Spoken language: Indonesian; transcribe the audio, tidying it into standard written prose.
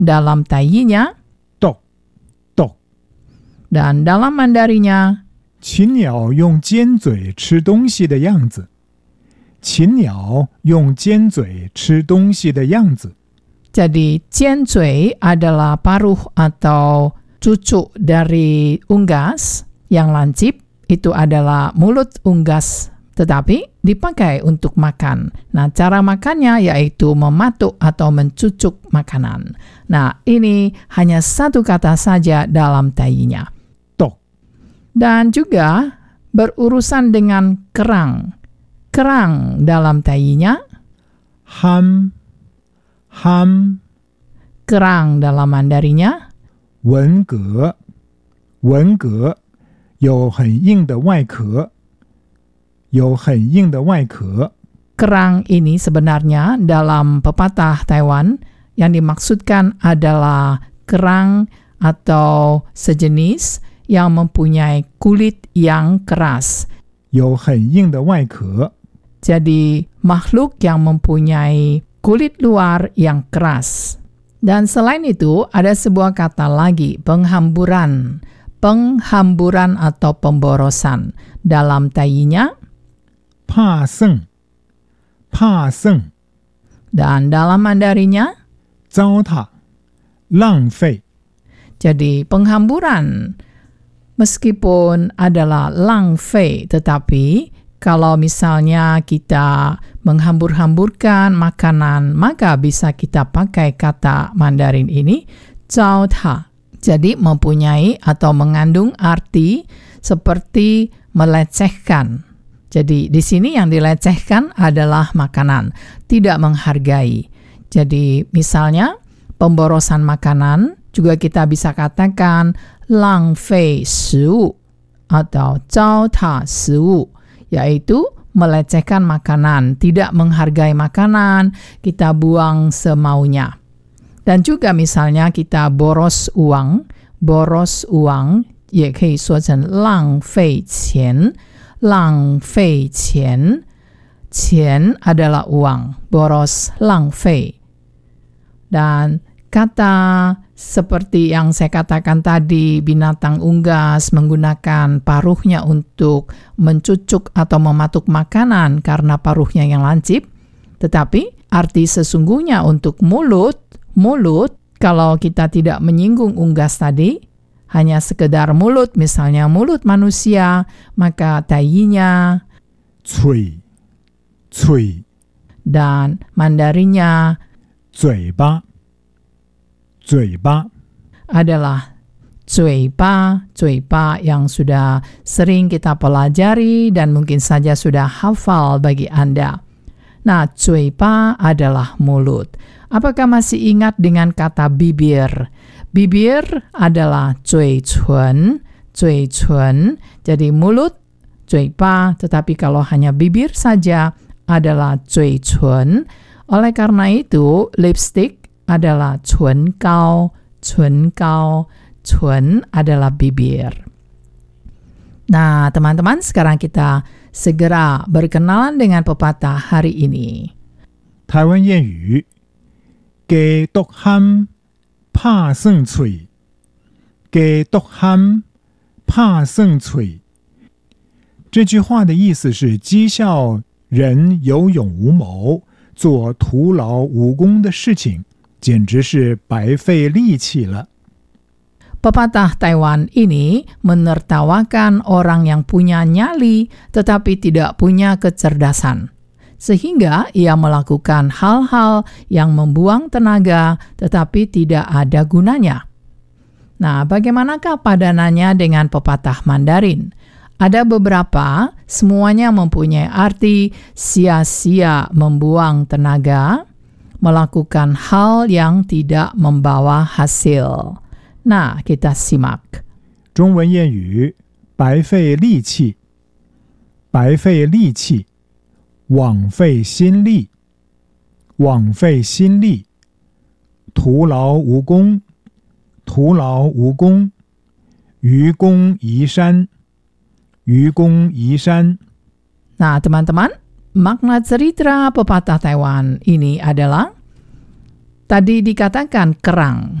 dalam Taiyinya 豆豆。 dan dalam Mandarinya 禽鸟用尖嘴吃东西的样子，禽鸟用尖嘴吃东西的样子。 Jadi jianzui adalah paruh atau cucuk dari unggas yang lancip, itu adalah mulut unggas, tetapi dipakai untuk makan. Nah, cara makannya yaitu mematuk atau mencucuk makanan. Nah, ini hanya satu kata saja dalam Taiyinya. 豆 Dan juga berurusan dengan kerang. Kerang dalam Taiyinya 憨憨 kerang dalam Mandarinya 文革文革有很硬的外壳，有很硬的外壳。 kerang ini sebenarnya dalam pepatah Taiwan yang dimaksudkan adalah kerang atau sejenis yang mempunyai kulit yang keras. 有很硬的外壳。 Jadi makhluk yang mempunyai kulit luar yang keras. Dan selain itu ada sebuah kata lagi, penghamburan. Penghamburan atau pemborosan. Dalam Taiyinya 怕剩怕剩 dan dalam Mandarinya 糟蹋浪费。 jadi penghamburan meskipun adalah lang fei, tetapi kalau misalnya kita menghambur-hamburkan makanan, maka bisa kita pakai kata Mandarin ini, zhao ta. Jadi mempunyai atau mengandung arti seperti melecehkan. Jadi di sini yang dilecehkan adalah makanan, tidak menghargai. Jadi misalnya pemborosan makanan juga kita bisa katakan lang fei shiwu atau zhao ta shiwu, yaitu melecehkan makanan, tidak menghargai makanan, kita buang semaunya. Dan juga misalnya kita boros uang,也可以说成浪费钱，浪费钱，钱 adalah uang, boros 浪费。Dan kata seperti yang saya katakan tadi, binatang unggas menggunakan paruhnya untuk mencucuk atau mematuk makanan karena paruhnya yang lancip. Tetapi arti sesungguhnya untuk mulut, kalau kita tidak menyinggung unggas tadi, hanya sekedar mulut, misalnya mulut manusia, maka Taiyinya 嘴嘴 dan Mandarinya 嘴巴嘴巴 adalah 嘴巴yang sudah sering kita pelajari dan mungkin saja sudah hafal bagi Anda. Nah, 嘴巴 adalah mulut. Apakah masih ingat dengan kata bibir? Bibir adalah 嘴唇. Jadi mulut 嘴巴, tetapi kalau hanya bibir saja adalah 嘴唇. Oleh karena itu, lipstick adalah 唇膏, 唇 adalah bibir. Nah, teman-teman, sekarang kita segera berkenalan dengan pepatah hari ini. 台湾谚语鸡毒憨怕剩嘴，鸡毒憨怕剩嘴。这句话的意思是讥笑人有勇无谋，做徒劳无功的事情，简直是白费力气了。 Pepatah Taiwan ini menertawakan orang yang punya nyali tetapi tidak punya kecerdasan, sehingga ia melakukan hal-hal yang membuang tenaga tetapi tidak ada gunanya. Nah, bagaimanakah padanannya dengan pepatah Mandarin? Ada beberapa, semuanya mempunyai arti sia-sia membuang tenaga, melakukan hal yang tidak membawa hasil. Nah, kita simak. 中文谚语白费力气，白费力气，枉费心力，枉费心力，徒劳无功，徒劳无功，愚公移山，愚公移山。 Nah, teman-teman, makna cerita pepatah Taiwan ini adalah Tadi dikatakan kerang.